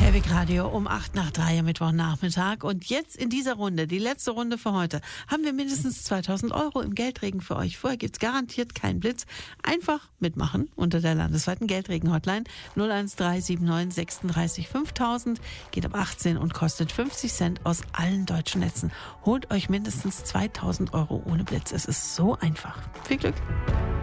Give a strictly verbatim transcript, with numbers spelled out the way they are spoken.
Mehrweg Radio um acht nach drei am Mittwochnachmittag. Und jetzt in dieser Runde, die letzte Runde für heute, haben wir mindestens zweitausend Euro im Geldregen für euch. Vorher gibt's garantiert keinen Blitz. Einfach mitmachen unter der landesweiten Geldregen-Hotline null eins drei sieben neun sechsunddreißig fünftausend. Geht ab achtzehn und kostet fünfzig Cent aus allen deutschen Netzen. Holt euch mindestens zweitausend Euro ohne Blitz. Es ist so einfach. Viel Glück!